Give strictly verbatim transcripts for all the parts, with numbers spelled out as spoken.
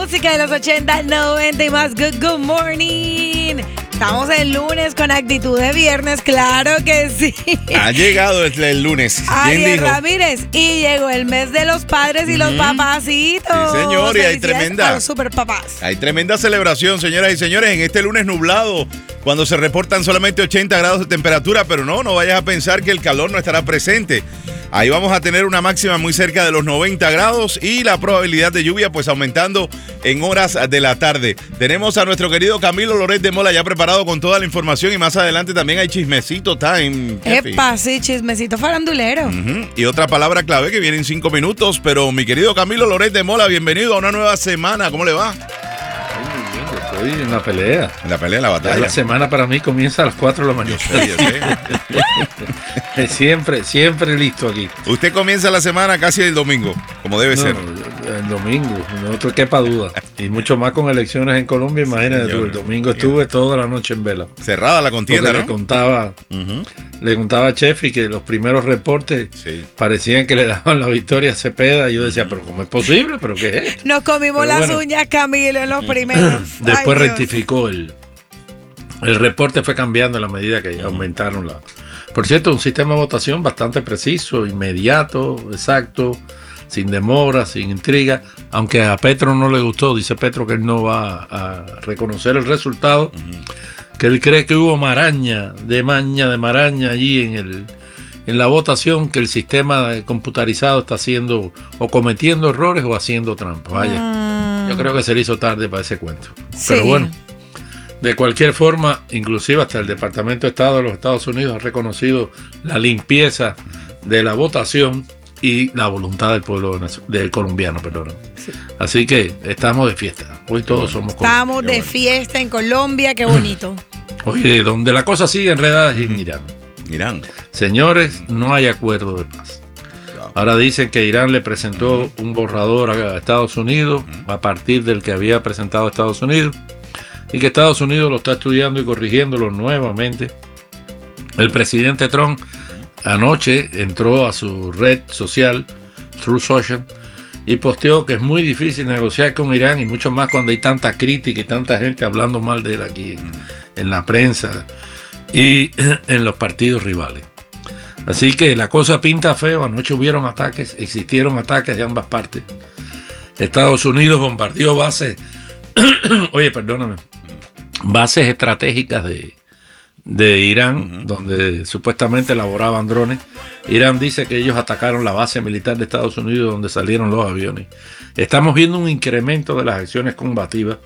música de los ochenta, noventa y más. Good, good morning. Estamos el lunes con actitud de viernes, claro que sí. Ha llegado el, el lunes. Ariel Ramírez. Y llegó el mes de los padres y mm. los papacitos. Sí, señor, y hay tremenda. A los super papás. Hay tremenda celebración, señoras y señores, en este lunes nublado, cuando se reportan solamente ochenta grados de temperatura, pero no, no vayas a pensar que el calor no estará presente. Ahí vamos a tener una máxima muy cerca de los noventa grados y la probabilidad de lluvia pues aumentando en horas de la tarde. Tenemos a nuestro querido Camilo Loret de Mola ya preparado con toda la información y más adelante también hay chismecito time. Epa, sí, chismecito farandulero. Uh-huh. Y otra palabra clave que viene en cinco minutos, pero mi querido Camilo Loret de Mola, bienvenido a una nueva semana. ¿Cómo le va? Estoy en la pelea. En la pelea, en la batalla. Ya la semana para mí comienza a las cuatro de la mañana. Yo sé, yo sé. siempre, siempre listo aquí. Usted comienza la semana casi el domingo, como debe no, ser. El domingo, no te quepa duda. Y mucho más con elecciones en Colombia, imagínate tú. El domingo estuve toda la noche en vela. Cerrada la contienda, Porque ¿no? Le contaba, uh-huh. le contaba a Chefi que los primeros reportes sí. parecían que le daban la victoria a Cepeda. Y yo decía, pero ¿cómo es posible? ¿Pero qué es? Nos comimos pero las bueno, uñas, Camilo, en los primeros. Después Ay, rectificó el, el reporte, fue cambiando a la medida que uh-huh. aumentaron la... Por cierto, un sistema de votación bastante preciso, inmediato, exacto, sin demora, sin intriga, aunque a Petro no le gustó, dice Petro que él no va a reconocer el resultado, uh-huh. que él cree que hubo maraña, de maña, de maraña allí en el en la votación, que el sistema computarizado está haciendo o cometiendo errores o haciendo trampa. Vaya, uh-huh. yo creo que se le hizo tarde para ese cuento. Sí. Pero bueno, de cualquier forma, inclusive hasta el Departamento de Estado de los Estados Unidos ha reconocido la limpieza de la votación y la voluntad del pueblo del colombiano, perdón. Sí. Así que estamos de fiesta. Hoy todos somos colombianos. Estamos de bueno. fiesta en Colombia, qué bonito. Oye, donde la cosa sigue enredada es en Irán. Irán. Señores, no hay acuerdo de paz. Ahora dicen que Irán le presentó un borrador a Estados Unidos a partir del que había presentado Estados Unidos y que Estados Unidos lo está estudiando y corrigiéndolo nuevamente. El presidente Trump anoche entró a su red social, Truth Social, y posteó que es muy difícil negociar con Irán y mucho más cuando hay tanta crítica y tanta gente hablando mal de él aquí en, en la prensa y en los partidos rivales. Así que la cosa pinta feo. Anoche hubieron ataques, existieron ataques de ambas partes. Estados Unidos bombardeó bases, oye, perdóname, bases estratégicas de de Irán, uh-huh. donde supuestamente elaboraban drones. Irán dice que ellos atacaron la base militar de Estados Unidos donde salieron los aviones. Estamos viendo un incremento de las acciones combativas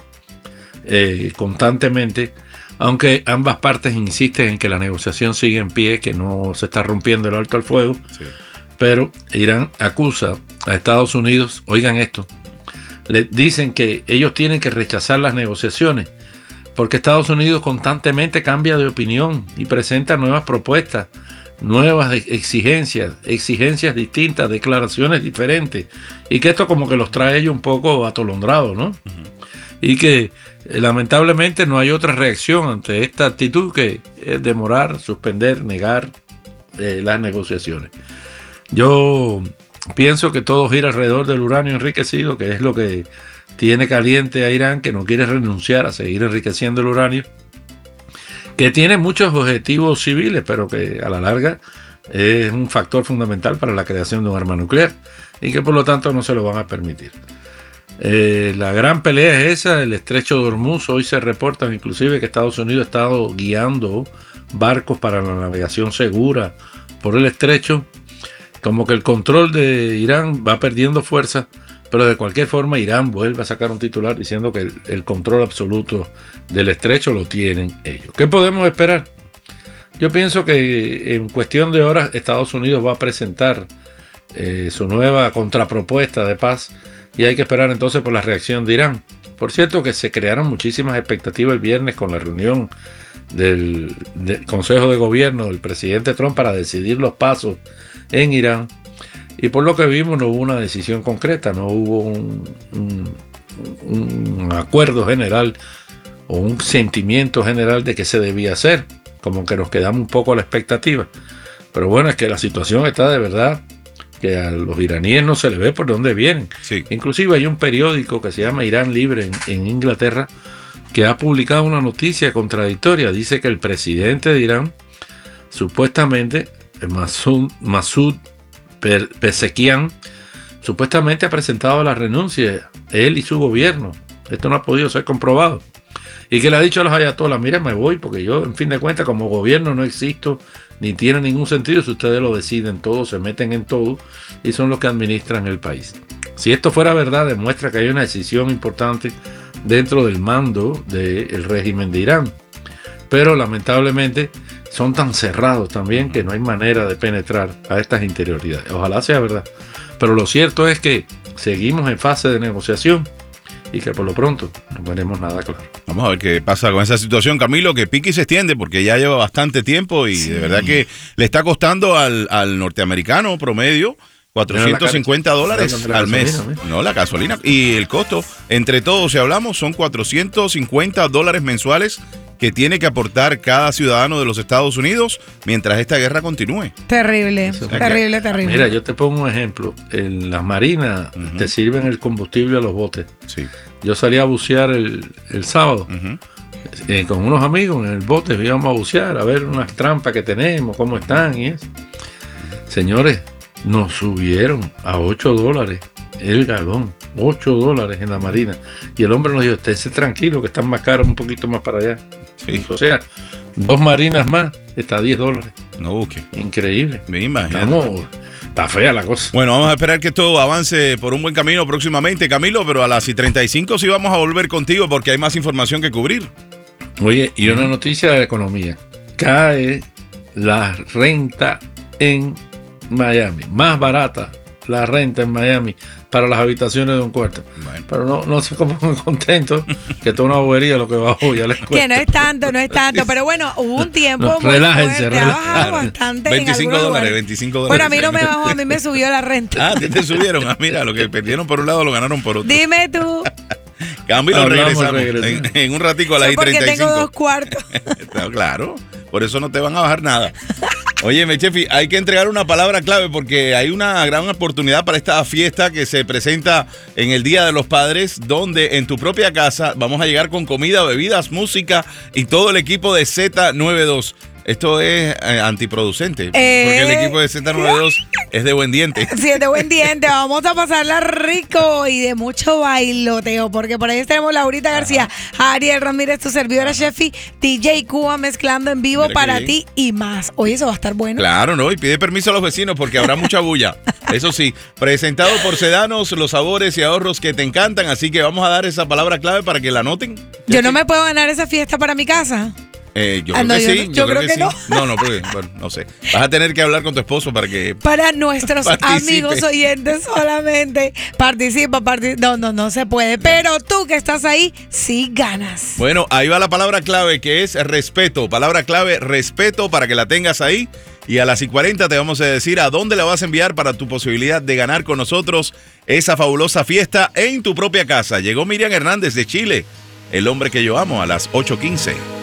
eh, constantemente, aunque ambas partes insisten en que la negociación sigue en pie, que no se está rompiendo el alto al fuego, sí. pero Irán acusa a Estados Unidos, oigan esto, le dicen que ellos tienen que rechazar las negociaciones porque Estados Unidos constantemente cambia de opinión y presenta nuevas propuestas, nuevas exigencias, exigencias distintas, declaraciones diferentes, y que esto como que los trae ellos un poco atolondrados, ¿no? Uh-huh. Y que eh, lamentablemente no hay otra reacción ante esta actitud que es demorar, suspender, negar eh, las negociaciones. Yo pienso que todo gira alrededor del uranio enriquecido, que es lo que tiene caliente a Irán, que no quiere renunciar a seguir enriqueciendo el uranio, que tiene muchos objetivos civiles, pero que a la larga es un factor fundamental para la creación de un arma nuclear y que por lo tanto no se lo van a permitir. Eh, la gran pelea es esa, el estrecho de Hormuz. Hoy se reporta inclusive que Estados Unidos ha estado guiando barcos para la navegación segura por el estrecho, como que el control de Irán va perdiendo fuerza. Pero de cualquier forma Irán vuelve a sacar un titular diciendo que el, el control absoluto del estrecho lo tienen ellos. ¿Qué podemos esperar? Yo pienso que en cuestión de horas Estados Unidos va a presentar eh, su nueva contrapropuesta de paz y hay que esperar entonces por la reacción de Irán. Por cierto que se crearon muchísimas expectativas el viernes con la reunión del, del Consejo de Gobierno del presidente Trump para decidir los pasos en Irán. Y por lo que vimos no hubo una decisión concreta, no hubo un, un, un acuerdo general o un sentimiento general de qué se debía hacer, como que nos quedamos un poco a la expectativa. Pero bueno, es que la situación está de verdad que a los iraníes no se les ve por dónde vienen. Sí. Inclusive hay un periódico que se llama Irán Libre en, en Inglaterra que ha publicado una noticia contradictoria. Dice que el presidente de Irán, supuestamente, Masoud, Masoud Pezeshkian, supuestamente ha presentado la renuncia, él y su gobierno. Esto no ha podido ser comprobado. Y que le ha dicho a los ayatolás, mira, me voy, porque yo, en fin de cuentas, como gobierno no existo, ni tiene ningún sentido si ustedes lo deciden todo, se meten en todo, y son los que administran el país. Si esto fuera verdad, demuestra que hay una decisión importante dentro del mando del régimen de Irán. Pero lamentablemente son tan cerrados también que no hay manera de penetrar a estas interioridades. Ojalá sea verdad. Pero lo cierto es que seguimos en fase de negociación y que por lo pronto no veremos nada claro. Vamos a ver qué pasa con esa situación, Camilo, que pique y se extiende porque ya lleva bastante tiempo y sí, de verdad que le está costando al, al norteamericano promedio cuatrocientos cincuenta dólares al mes. No, la gasolina. Y el costo, entre todos, si hablamos, son cuatrocientos cincuenta dólares mensuales que tiene que aportar cada ciudadano de los Estados Unidos mientras esta guerra continúe. Terrible, terrible, terrible. Mira, yo te pongo un ejemplo. En las marinas uh-huh. te sirven el combustible a los botes. Sí. Yo salí a bucear el, el sábado uh-huh. eh, con unos amigos en el bote. Íbamos a bucear, a ver unas trampas que tenemos, cómo están y eso. Uh-huh. Señores, nos subieron a ocho dólares el galón. ocho dólares en la marina. Y el hombre nos dijo, esténse tranquilo que están más caros un poquito más para allá. Sí. O sea, dos marinas más está a diez dólares. No busque. Increíble. Me imagino. Estamos, está fea la cosa. Bueno, vamos a esperar que esto avance por un buen camino próximamente, Camilo, pero a las y treinta y cinco sí vamos a volver contigo porque hay más información que cubrir. Oye, y una noticia de economía. Cae la renta en Miami. Más barata la renta en Miami para las habitaciones de un cuarto. Bueno. Pero no, no sé cómo me contento que toda una bobería lo que bajó ya les cuento. Que no es tanto, no es tanto, pero bueno, hubo un tiempo no, muy relájense, fuerte, relájense. ha bajado bastante veinticinco dólares, veinticinco dólares. Bueno, a mí no me bajó, a mí me subió la renta. Ah, te, te subieron. Ah, mira, lo que perdieron por un lado lo ganaron por otro. Dime tú. Camilo, regresamos, regresamos. En, en un ratico a las y treinta y cinco. Porque tengo dos cuartos. Claro, por eso no te van a bajar nada. Óyeme, Chefi, hay que entregar una palabra clave porque hay una gran oportunidad para esta fiesta que se presenta en el Día de los Padres, donde en tu propia casa vamos a llegar con comida, bebidas, música y todo el equipo de Z noventa y dos. Esto es eh, antiproducente, eh, porque el equipo de Z noventa y dos es de buen diente. Sí, es de buen diente. Vamos a pasarla rico y de mucho bailoteo, porque por ahí tenemos Laurita García, ajá. Ariel Ramírez, tu servidora Chefi, D J Cuba mezclando en vivo. Mira para ti y más. Oye, eso va a estar bueno. Claro, ¿no? Y pide permiso a los vecinos porque habrá mucha bulla. Eso sí, presentado por Sedanos, los sabores y ahorros que te encantan, así que vamos a dar esa palabra clave para que la anoten. Yo no me puedo ganar esa fiesta para mi casa. Eh, yo ah, creo no, que yo, sí. Yo, yo creo, creo que, que, que no. Sí. No, no, porque, bueno, no sé. Vas a tener que hablar con tu esposo para que. Para nuestros participe. amigos oyentes solamente. Participa, participa. No, no, no se puede. Pero tú que estás ahí, sí ganas. Bueno, ahí va la palabra clave que es respeto. Palabra clave, respeto, para que la tengas ahí. Y a las y cuarenta te vamos a decir a dónde la vas a enviar para tu posibilidad de ganar con nosotros esa fabulosa fiesta en tu propia casa. Llegó Miriam Hernández de Chile, el hombre que yo amo, a las ocho quince.